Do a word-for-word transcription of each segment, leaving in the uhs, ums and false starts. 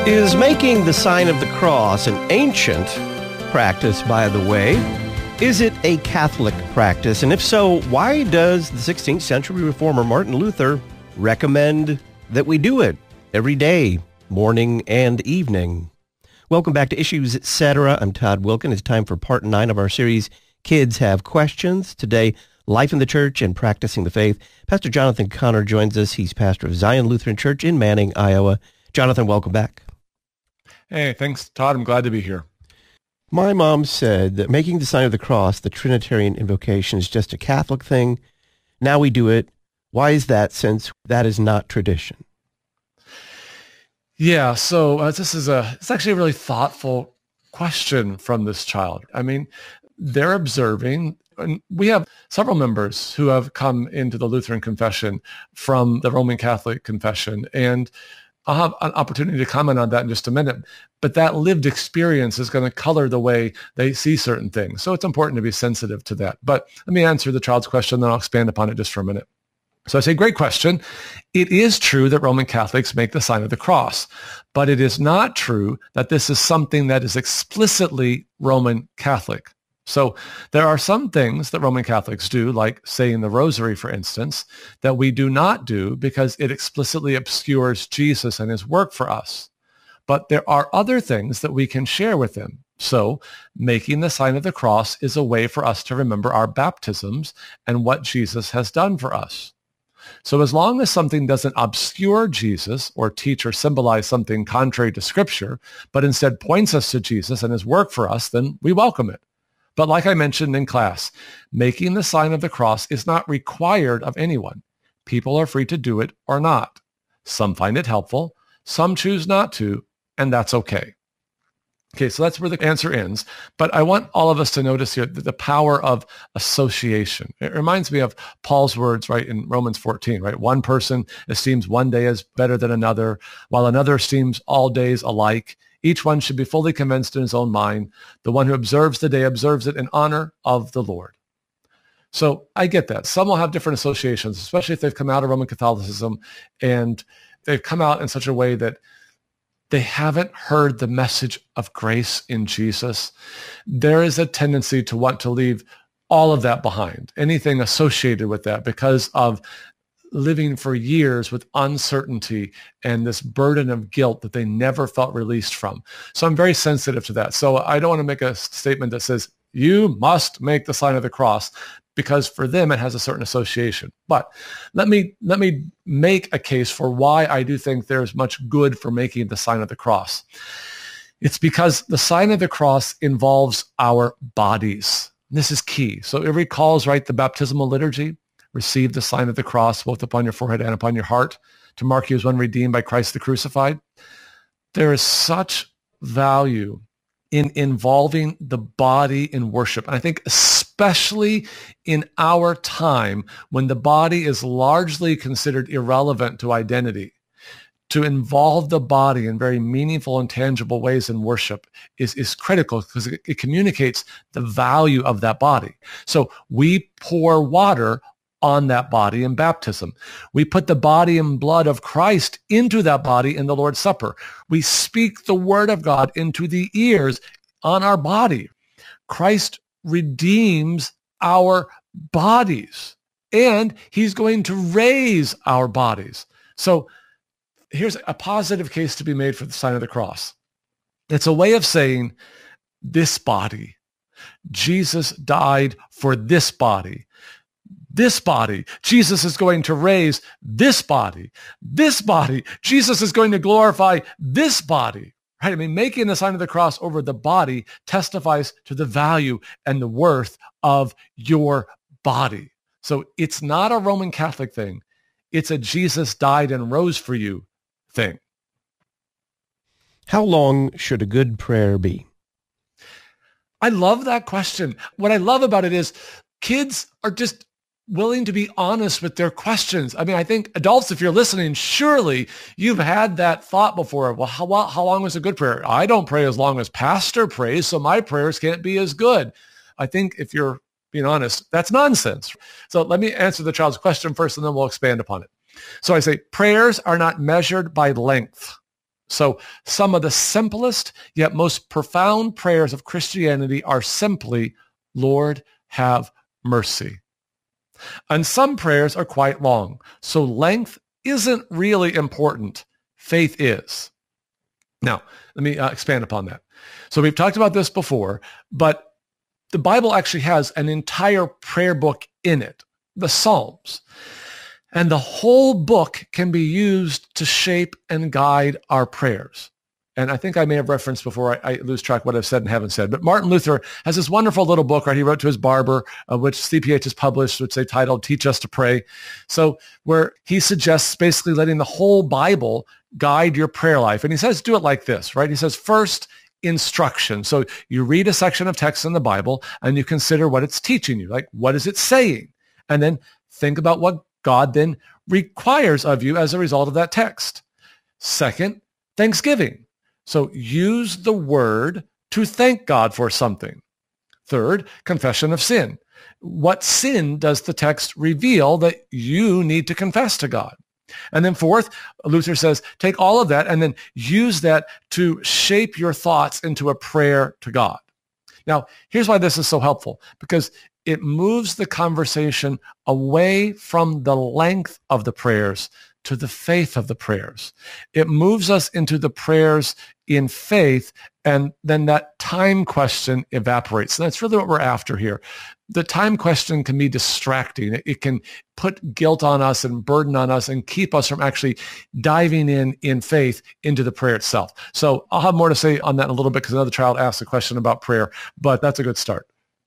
Is making the sign of the cross an ancient practice, by the way? Is it a Catholic practice? And if so, why does the sixteenth century reformer Martin Luther recommend that we do it every day, morning and evening? Welcome back to Issues, et cetera. I'm Todd Wilken. It's time for part nine of our series, Kids Have Questions. Today, Life in the Church and Practicing the Faith. Pastor Jonathan Conner joins us. He's pastor of Zion Lutheran Church in Manning, Iowa. Jonathan, welcome back. Hey, thanks, Todd. I'm glad to be here. My mom said that making the sign of the cross, the Trinitarian invocation, is just a Catholic thing. Now we do it. Why is that, since that is not tradition? Yeah, so uh, this is a, it's actually a really thoughtful question from this child. I mean, they're observing, and we have several members who have come into the Lutheran confession from the Roman Catholic confession, and I'll have an opportunity to comment on that in just a minute, but that lived experience is going to color the way they see certain things. So it's important to be sensitive to that. But let me answer the child's question, then I'll expand upon it just for a minute. So I say, great question. It is true that Roman Catholics make the sign of the cross, but it is not true that this is something that is explicitly Roman Catholic. So there are some things that Roman Catholics do, like saying the rosary, for instance, that we do not do because it explicitly obscures Jesus and his work for us. But there are other things that we can share with him. So making the sign of the cross is a way for us to remember our baptisms and what Jesus has done for us. So as long as something doesn't obscure Jesus or teach or symbolize something contrary to Scripture, but instead points us to Jesus and his work for us, then we welcome it. But like I mentioned in class, making the sign of the cross is not required of anyone. People are free to do it or not. Some find it helpful, some choose not to, and that's okay. Okay, so that's where the answer ends. But I want all of us to notice here the power of association. It reminds me of Paul's words, right, in Romans fourteen, right? One person esteems one day as better than another, while another esteems all days alike. Each one should be fully convinced in his own mind. The one who observes the day observes it in honor of the Lord. So I get that. Some will have different associations, especially if they've come out of Roman Catholicism and they've come out in such a way that they haven't heard the message of grace in Jesus. There is a tendency to want to leave all of that behind, anything associated with that, because of living for years with uncertainty and this burden of guilt that they never felt released from. So I'm very sensitive to that. So I don't want to make a statement that says, you must make the sign of the cross, because for them it has a certain association. But let me let me make a case for why I do think there's much good for making the sign of the cross. It's because the sign of the cross involves our bodies. This is key. So it recalls, right, the baptismal liturgy. Receive the sign of the cross both upon your forehead and upon your heart to mark you as one redeemed by Christ the crucified. There is such value in involving the body in worship. And I think especially in our time when the body is largely considered irrelevant to identity, to involve the body in very meaningful and tangible ways in worship is, is critical, because it, it communicates the value of that body. So we pour water on that body in baptism. We put the body and blood of Christ into that body in the Lord's Supper. We speak the word of God into the ears on our body. Christ redeems our bodies, and he's going to raise our bodies. So here's a positive case to be made for the sign of the cross. It's a way of saying, this body, Jesus died for this body. This body, Jesus is going to raise this body. This body, Jesus is going to glorify this body. Right? I mean, making the sign of the cross over the body testifies to the value and the worth of your body. So it's not a Roman Catholic thing. It's a Jesus died and rose for you thing. How long should a good prayer be? I love that question. What I love about it is kids are just willing to be honest with their questions. I mean, I think adults, if you're listening, surely you've had that thought before. Well, how, how long is a good prayer? I don't pray as long as pastor prays, so my prayers can't be as good. I think if you're being honest, that's nonsense. So let me answer the child's question first, and then we'll expand upon it. So I say prayers are not measured by length. So some of the simplest yet most profound prayers of Christianity are simply, Lord, have mercy. And some prayers are quite long. So length isn't really important. Faith is. Now, let me uh, expand upon that. So we've talked about this before, but the Bible actually has an entire prayer book in it, the Psalms. And the whole book can be used to shape and guide our prayers. And I think I may have referenced before, I, I lose track of what I've said and haven't said, but Martin Luther has this wonderful little book, right? He wrote to his barber, uh, which C P H has published, which they titled Teach Us to Pray. So where he suggests basically letting the whole Bible guide your prayer life. And he says, do it like this, right? He says, first, instruction. So you read a section of text in the Bible and you consider what it's teaching you, like what is it saying? And then think about what God then requires of you as a result of that text. Second, thanksgiving. So use the word to thank God for something. Third, confession of sin. What sin does the text reveal that you need to confess to God? And then fourth, Luther says, take all of that and then use that to shape your thoughts into a prayer to God. Now, here's why this is so helpful, because it moves the conversation away from the length of the prayers to the faith of the prayers. It moves us into the prayers in faith, and then that time question evaporates. And that's really what we're after here. The time question can be distracting. It can put guilt on us and burden on us and keep us from actually diving in in faith into the prayer itself. So I'll have more to say on that in a little bit because another child asked a question about prayer, but that's a good start.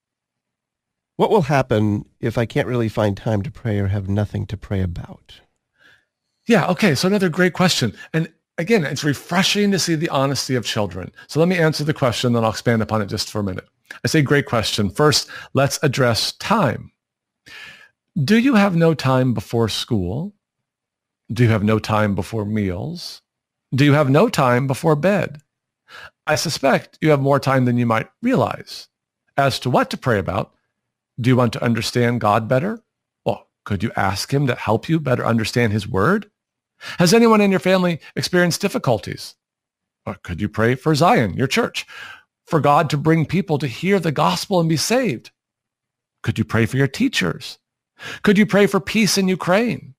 What will happen if I can't really find time to pray or have nothing to pray about? Yeah, okay, so another great question. And again, it's refreshing to see the honesty of children. So let me answer the question, then I'll expand upon it just for a minute. I say great question. First, let's address time. Do you have no time before school? Do you have no time before meals? Do you have no time before bed? I suspect you have more time than you might realize. As to what to pray about, do you want to understand God better? Well, could you ask him to help you better understand his word? Has anyone in your family experienced difficulties? Or could you pray for Zion, your church, for God to bring people to hear the gospel and be saved? Could you pray for your teachers? Could you pray for peace in Ukraine?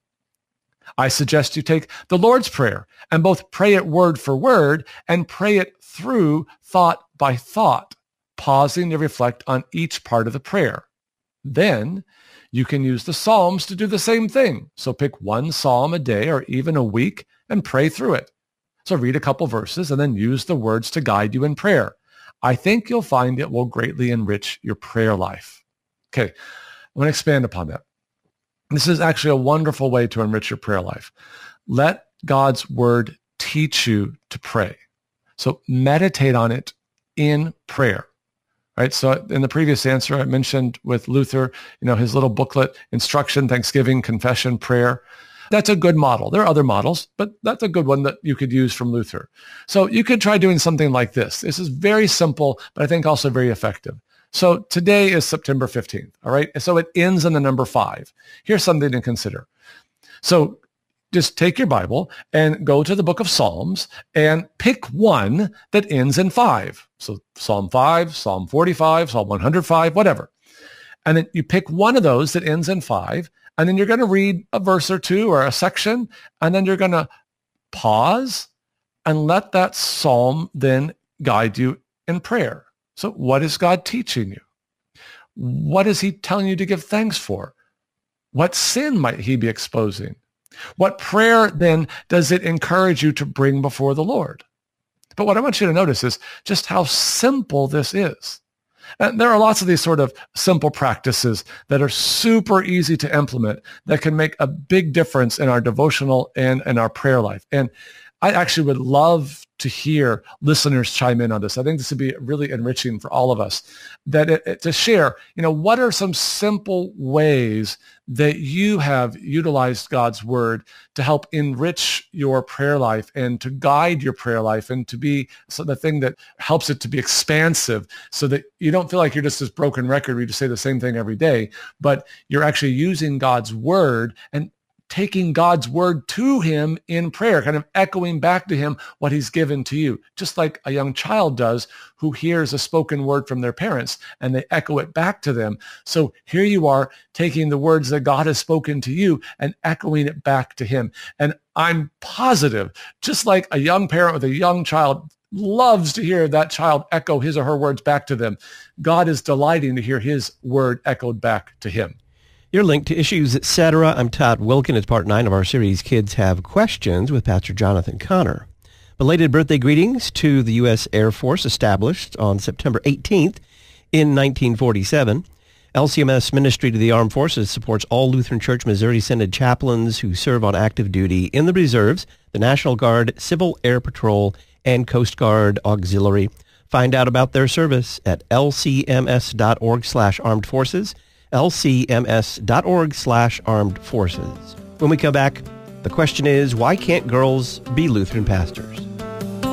I suggest you take the Lord's Prayer and both pray it word for word and pray it through thought by thought, pausing to reflect on each part of the prayer. Then you can use the Psalms to do the same thing. So pick one psalm a day or even a week and pray through it. So read a couple verses and then use the words to guide you in prayer. I think you'll find it will greatly enrich your prayer life. Okay, I'm going to expand upon that. This is actually a wonderful way to enrich your prayer life. Let God's word teach you to pray. So meditate on it in prayer. Right. So in the previous answer, I mentioned with Luther, you know, his little booklet, instruction, thanksgiving, confession, prayer. That's a good model. There are other models, but that's a good one that you could use from Luther. So you could try doing something like this. This is very simple, but I think also very effective. So today is September fifteenth. All right. So it ends in the number five. Here's something to consider. So just take your Bible and go to the book of Psalms and pick one that ends in five. So Psalm five, Psalm forty-five, Psalm one hundred five, whatever. And then you pick one of those that ends in five, and then you're going to read a verse or two or a section, and then you're going to pause and let that psalm then guide you in prayer. So what is God teaching you? What is he telling you to give thanks for? What sin might he be exposing? What prayer then does it encourage you to bring before the Lord? But what I want you to notice is just how simple this is. And there are lots of these sort of simple practices that are super easy to implement that can make a big difference in our devotional and in our prayer life. And I actually would love to hear listeners chime in on this. I think this would be really enriching for all of us, that it, it, to share, you know, what are some simple ways that you have utilized God's word to help enrich your prayer life and to guide your prayer life and to be so the thing that helps it to be expansive so that you don't feel like you're just this broken record where you just say the same thing every day, but you're actually using God's word and taking God's word to him in prayer, kind of echoing back to him what he's given to you, just like a young child does who hears a spoken word from their parents and they echo it back to them. So here you are taking the words that God has spoken to you and echoing it back to him. And I'm positive, just like a young parent with a young child loves to hear that child echo his or her words back to them, God is delighting to hear his word echoed back to him. You're linked to Issues, et cetera. I'm Todd Wilken. It's part nine of our series, Kids Have Questions, with Pastor Jonathan Connor. Belated birthday greetings to the U S Air Force, established on September eighteenth in nineteen forty-seven. L C M S Ministry to the Armed Forces supports all Lutheran Church Missouri Synod chaplains who serve on active duty in the reserves, the National Guard, Civil Air Patrol, and Coast Guard Auxiliary. Find out about their service at lcms.org slash armed forces, lcms.org slash armed forces. When we come back, the question is, why can't girls be Lutheran pastors?